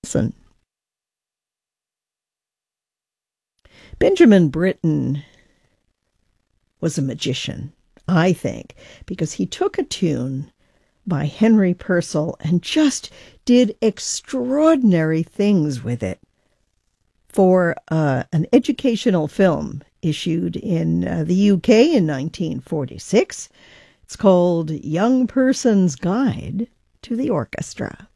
Wilson. Benjamin Britten was a magician, I think, because he took a tune by Henry Purcell and just did extraordinary things with it for an educational film issued in the UK in 1946. It's called Young Person's Guide to the Orchestra.